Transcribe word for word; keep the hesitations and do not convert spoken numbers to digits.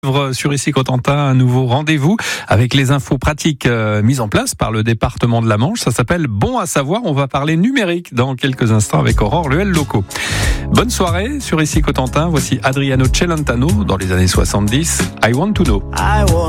Sur Ici Cotentin, un nouveau rendez-vous avec les infos pratiques euh, mises en place par le département de la Manche. Ça s'appelle Bon à savoir. On va parler numérique dans quelques instants avec Aurore Luel-Locaux. Bonne soirée sur Ici Cotentin. Voici Adriano Celentano dans les années soixante-dix. I want to know. I want